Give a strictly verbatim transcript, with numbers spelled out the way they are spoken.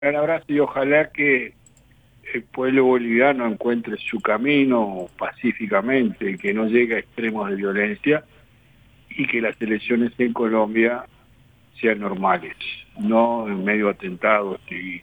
gran abrazo y ojalá que el pueblo boliviano encuentre su camino pacíficamente, que no llegue a extremos de violencia y que las elecciones en Colombia sean normales, no en medio de atentados y